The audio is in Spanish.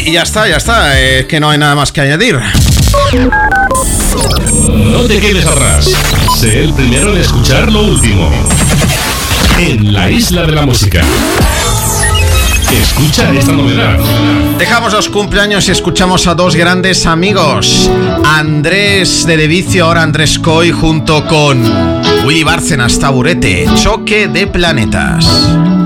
Y ya está, que no hay nada más que añadir. No te quedes atrás. Sé el primero en escuchar lo último. En la Isla de la Música. Escucha esta novedad. Dejamos los cumpleaños y escuchamos a dos grandes amigos. Andrés de Vicio, ahora Andrés Coy, junto con Willy Bárcenas, Taburete, Choque de Planetas.